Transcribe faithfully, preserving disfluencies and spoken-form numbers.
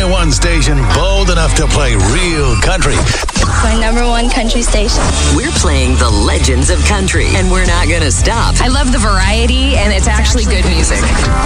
only one station bold enough to play real country. My number one country station. We're playing the legends of country, and we're not going to stop. I love the variety, and it's actually good music.